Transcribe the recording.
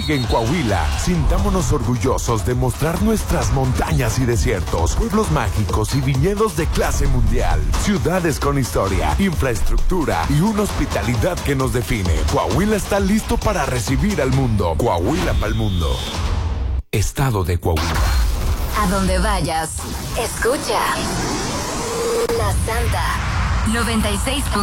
sigue en Coahuila. Sintámonos orgullosos de mostrar nuestras montañas y desiertos, pueblos mágicos y viñedos de clase mundial, ciudades con historia, infraestructura y una hospitalidad que nos define. Coahuila está listo para recibir al mundo. Coahuila para el mundo. Estado de Coahuila. A donde vayas, escucha La Santa 96.